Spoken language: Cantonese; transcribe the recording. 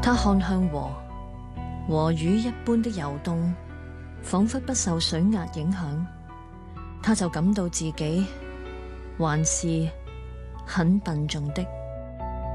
他看向和魚一般的游動，仿佛不受水壓影響，他就感到自己還是很笨重的。